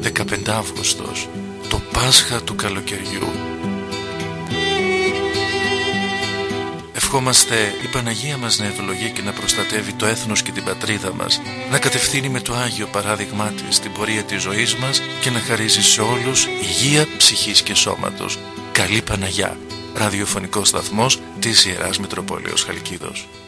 15 Αύγουστος, το Πάσχα του καλοκαιριού. Ευχόμαστε η Παναγία μας να ευλογεί και να προστατεύει το έθνος και την πατρίδα μας, να κατευθύνει με το Άγιο παράδειγμά της την πορεία της ζωής μας και να χαρίζει σε όλους υγεία ψυχής και σώματος. Καλή Παναγιά. Ραδιοφωνικός σταθμός της Ιεράς Μητροπόλεως Χαλκίδος.